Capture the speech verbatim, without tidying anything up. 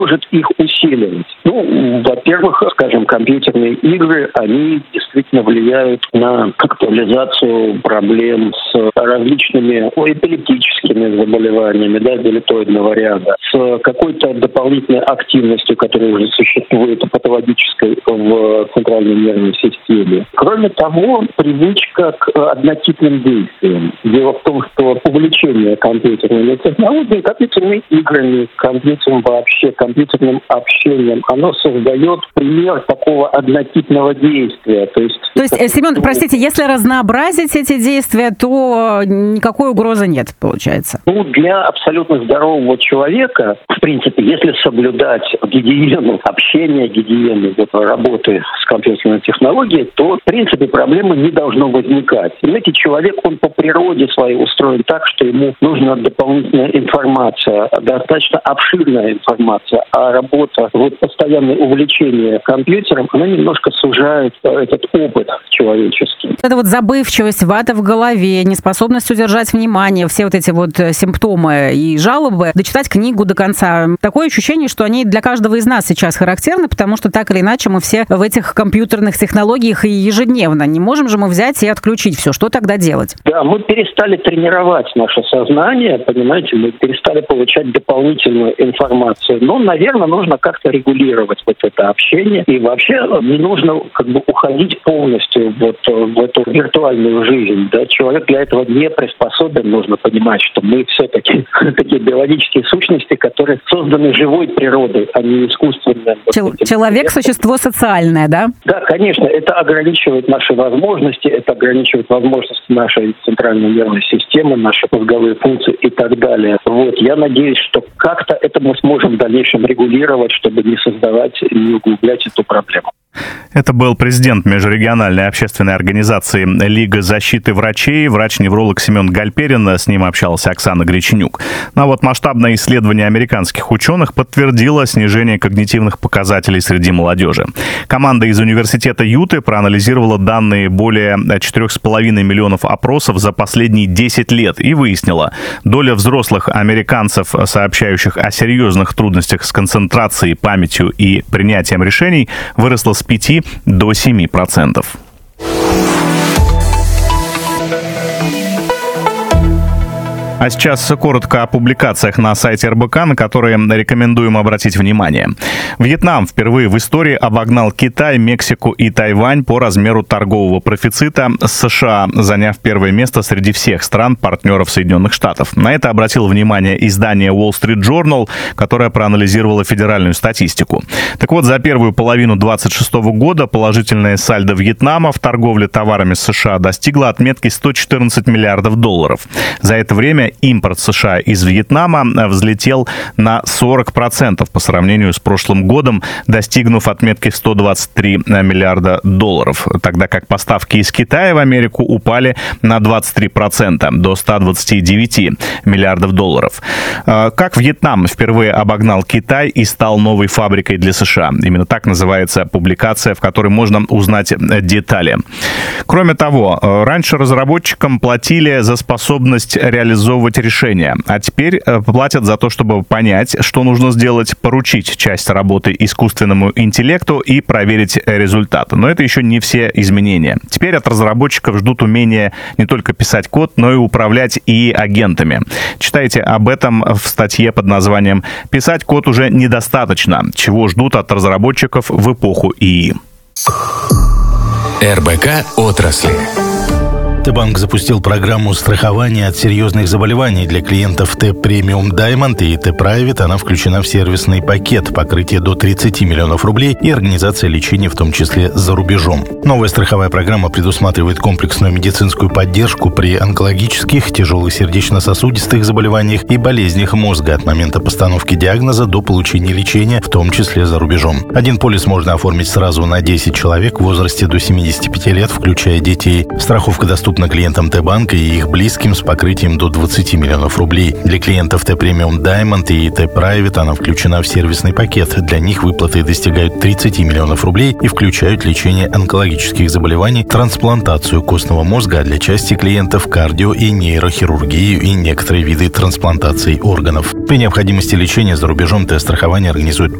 может их усиливать. Ну, во-первых, скажем, компьютерные игры, они действительно влияют на актуализацию проблем с различными эпилептическими заболеваниями, да, делетоидного ряда, с какой-то дополнительной активностью, которая уже существует патологической в центральной нервной системе. Кроме того, привычка к однотипным действиям. Дело в том, что увлечение компьютерными технологиями, компьютерными играми, компьютером вообще, компьютерным общением, оно создает пример такого однотипного действия. То есть, то есть Семен, простите, если разнообразить эти действия, то никакой угрозы нет, получается? Ну, для абсолютно здорового человека, в принципе, если соблюдать гигиену общения, гигиену вот, работы с компьютерной технологией, то, в принципе, проблемы не должно возникать. Понимаете, человек, он по природе своей устроен так, что ему нужна дополнительная информация, достаточно обширная информация, а работа, вот постоянное увлечение компьютером, она немножко сужает этот опыт человеческий. Это вот забывчивость, вата в голове, неспособность удержать внимание, все вот эти вот симптомы и жалобы, дочитать книгу до конца. Такое ощущение, что они для каждого из нас сейчас характерны, потому что так или иначе мы все в этих компьютерных технологиях и ежедневно. Не можем же мы взять и отключить все. Что тогда делать? Да, мы перестали тренировать наше сознание, понимаете, мы перестали получать дополнительную информацию. Но, наверное, нужно как-то регулировать вот это общение. И вообще не нужно как бы уходить полностью вот в эту виртуальную жизнь. Да? Человек для этого не приспособен. Нужно понимать, что мы все-таки такие биологические сущности, которые созданы живой природой, а не искусственной. Чел- человек – существо социальное, да? Да, конечно. Это ограничивает наши возможности, это ограничивает возможности нашей центральной нервной системы, наши мозговые функции и так далее. Вот. Я надеюсь, что как-то это мы сможем в дальнейшем регулировать, чтобы не создавать и не углублять эту проблему. Это был президент межрегиональной общественной организации «Лига защиты врачей», врач-невролог Семен Гальперин. С ним общалась Оксана Греченюк. Ну а вот масштабное исследование американских ученых подтвердило снижение когнитивных показателей среди молодежи. Команда из университета Юты проанализировала данные более четырех с половиной миллионов опросов за последние десять лет и выяснила, доля взрослых американцев, сообщающих о серьезных трудностях с концентрацией, памятью и принятием решений, выросла с пяти до семи процентов. А сейчас коротко о публикациях на сайте эр бэ ка, на которые рекомендуем обратить внимание. Вьетнам впервые в истории обогнал Китай, Мексику и Тайвань по размеру торгового профицита с США, заняв первое место среди всех стран-партнеров Соединенных Штатов. На это обратило внимание издание Wall Street Journal, которое проанализировало федеральную статистику. Так вот, за первую половину двадцать шестого года положительное сальдо Вьетнама в торговле товарами с США достигло отметки сто четырнадцать миллиардов долларов. За это время импорт США из Вьетнама взлетел на сорок процентов по сравнению с прошлым годом, достигнув отметки в сто двадцать три миллиарда долларов, тогда как поставки из Китая в Америку упали на двадцать три процента, до ста двадцати девяти миллиардов долларов. Как Вьетнам впервые обогнал Китай и стал новой фабрикой для США? Именно так называется публикация, в которой можно узнать детали. Кроме того, раньше разработчикам платили за способность реализовывать решения, а теперь платят за то, чтобы понять, что нужно сделать, поручить часть работы искусственному интеллекту и проверить результаты. Но это еще не все изменения. Теперь от разработчиков ждут умения не только писать код, но и управлять и агентами. Читайте об этом в статье под названием «Писать код уже недостаточно. Чего ждут от разработчиков в эпоху ИИ». эр бэ ка отрасли. Т-Банк запустил программу страхования от серьезных заболеваний для клиентов Т-Премиум Даймонд и Т-Прайвет. Она включена в сервисный пакет, покрытие до тридцати миллионов рублей и организация лечения, в том числе за рубежом. Новая страховая программа предусматривает комплексную медицинскую поддержку при онкологических, тяжелых сердечно-сосудистых заболеваниях и болезнях мозга от момента постановки диагноза до получения лечения, в том числе за рубежом. Один полис можно оформить сразу на десять человек в возрасте до семидесяти пяти лет, включая детей. Страховка доступна доступна клиентам Т-банка и их близким с покрытием до двадцати миллионов рублей. Для клиентов Т-премиум Diamond и Т-Private она включена в сервисный пакет. Для них выплаты достигают тридцати миллионов рублей и включают лечение онкологических заболеваний, трансплантацию костного мозга, а для части клиентов кардио- и нейрохирургию и некоторые виды трансплантации органов. При необходимости лечения за рубежом Т-страхование организует